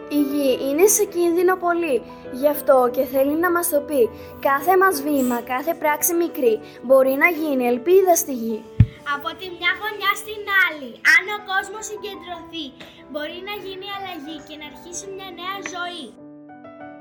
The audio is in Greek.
Η γη είναι σε κίνδυνο πολύ, γι' αυτό και θέλει να μας το πει. Κάθε μας βήμα, κάθε πράξη μικρή μπορεί να γίνει ελπίδα στη γη. Από τη μια γωνιά στην άλλη, αν ο κόσμος συγκεντρωθεί, μπορεί να γίνει αλλαγή και να αρχίσει μια νέα ζωή.